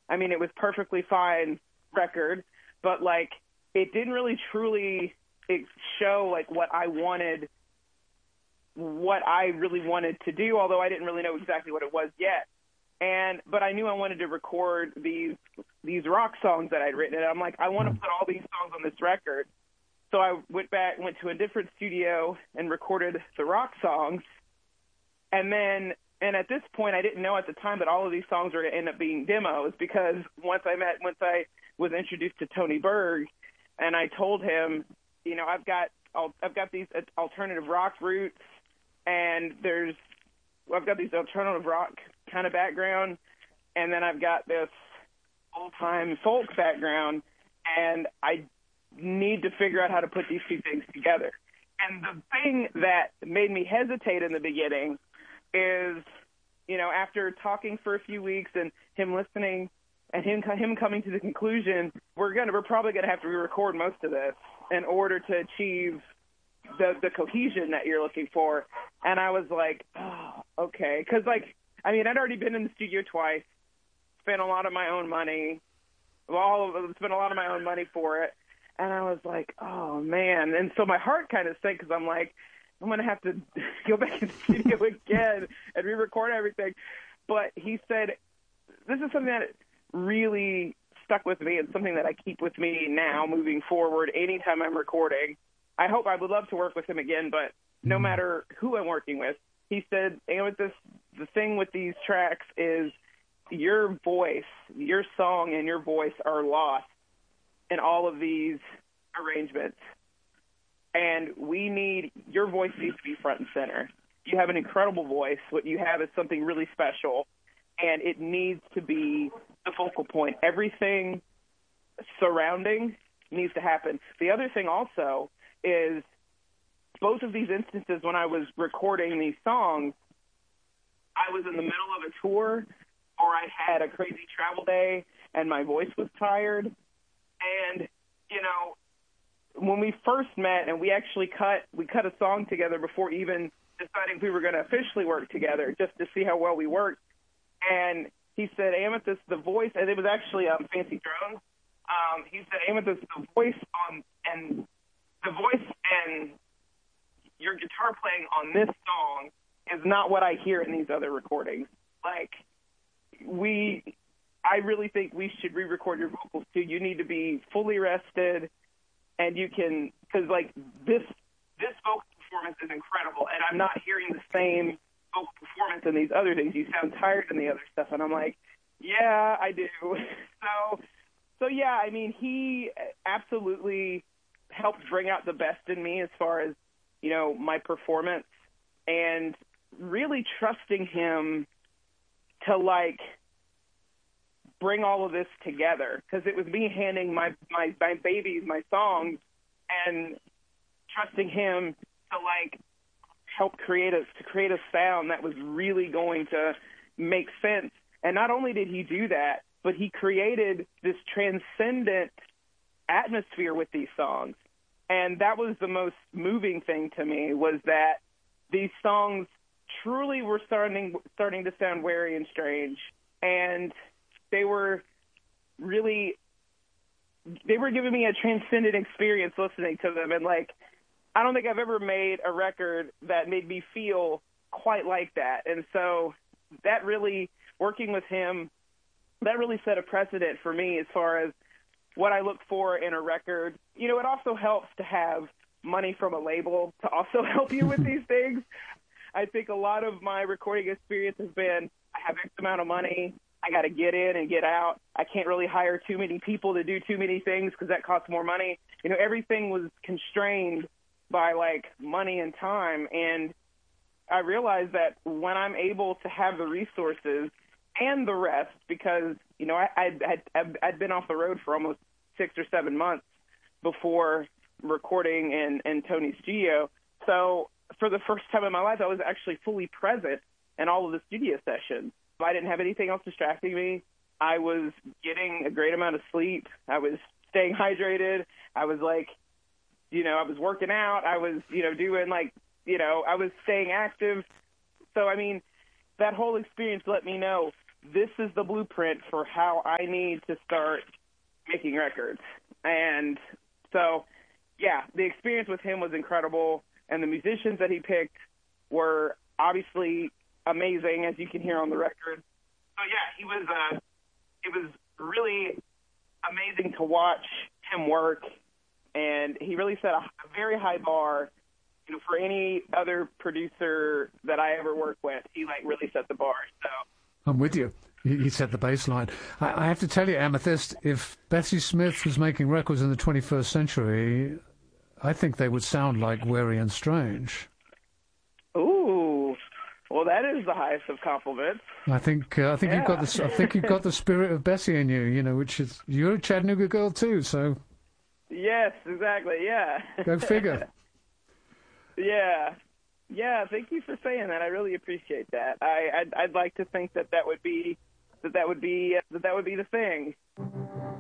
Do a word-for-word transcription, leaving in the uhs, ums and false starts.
I mean, it was perfectly fine record, but like it didn't really truly show like what I wanted, what I really wanted to do, although I didn't really know exactly what it was yet. And but I knew I wanted to record these these rock songs that I'd written, and I'm like, I want to put all these songs on this record. So I went back, went to a different studio and recorded the rock songs. And then, and at this point, I didn't know at the time that all of these songs were going to end up being demos, because once I met, once I was introduced to Tony Berg, and I told him, you know, I've got, I've got these alternative rock roots, and there's, I've got these alternative rock kind of background, and then I've got this old-time folk background, and I need to figure out how to put these two things together. And the thing that made me hesitate in the beginning is, you know, after talking for a few weeks and him listening and him him coming to the conclusion, we're gonna we're probably gonna have to re-record most of this in order to achieve the the cohesion that you're looking for. And I was like, oh, okay, because like, I mean, I'd already been in the studio twice, spent a lot of my own money, all of, spent a lot of my own money for it. And I was like, oh, man. And so my heart kind of sank, because I'm like, I'm going to have to go back in the studio again and re-record everything. But he said, this is something that really stuck with me and something that I keep with me now moving forward anytime I'm recording. I hope I would love to work with him again, but no matter who I'm working with, he said, Amethyst, the thing with these tracks is your voice, your song and your voice are lost in all of these arrangements. And we need, your voice needs to be front and center. You have an incredible voice. What you have is something really special, and it needs to be the focal point. Everything surrounding needs to happen. The other thing also is both of these instances when I was recording these songs, I was in the middle of a tour, or I had a crazy travel day and my voice was tired. And, you know, when we first met and we actually cut, we cut a song together before even deciding if we were going to officially work together, just to see how well we worked. And he said, Amethyst, the voice, and it was actually um, Fancy Drones. Um, he said, Amethyst, the voice on, and the voice and your guitar playing on this song is not what I hear in these other recordings. Like, we, I really think we should re-record your vocals too. You need to be fully rested, and you can, because like this, this vocal performance is incredible, and I'm not hearing the same vocal performance in these other things. You sound tired in the other stuff, and I'm like, yeah, I do. so, so yeah, I mean, he absolutely helped bring out the best in me as far as, you know, my performance, and really trusting him to like bring all of this together, because it was me handing my, my, my babies, my songs, and trusting him to like help create a, to create a sound that was really going to make sense. And not only did he do that, but he created this transcendent atmosphere with these songs. And that was the most moving thing to me, was that these songs truly were starting starting to sound wary and strange. And they were really, they were giving me a transcendent experience listening to them. And like, I don't think I've ever made a record that made me feel quite like that. And so that really, working with him, that really set a precedent for me as far as what I look for in a record. You know, it also helps to have money from a label to also help you with these things. I think a lot of my recording experience has been, I have X amount of money, I got to get in and get out. I can't really hire too many people to do too many things because that costs more money. You know, everything was constrained by like money and time. And I realized that when I'm able to have the resources and the rest, because, you know, I, I'd, I'd, I'd been off the road for almost six or seven months before recording in, in Tony's studio. So for the first time in my life, I was actually fully present in all of the studio sessions. I didn't have anything else distracting me. I was getting a great amount of sleep. I was staying hydrated. I was like, you know, I was working out. I was, you know, doing like, you know, I was staying active. So, I mean, that whole experience let me know this is the blueprint for how I need to start making records. And so, yeah, the experience with him was incredible, and the musicians that he picked were obviously amazing, as you can hear on the record. So, yeah, he was. Uh, it was really amazing to watch him work, and he really set a very high bar. You know, for any other producer that I ever worked with, he like really set the bar. So I'm with you. He he set the baseline. I, I have to tell you, Amethyst, if Bessie Smith was making records in the twenty-first century, I think they would sound like Weary and Strange. Ooh, well, that is the highest of compliments. I think uh, I think yeah. you've got the I think you've got the spirit of Bessie in you. You know, which is you're a Chattanooga girl too. So yes, exactly. Yeah. Go figure. Yeah, yeah. Thank you for saying that. I really appreciate that. I, I'd, I'd like to think that that would be that that would be that that would be the thing.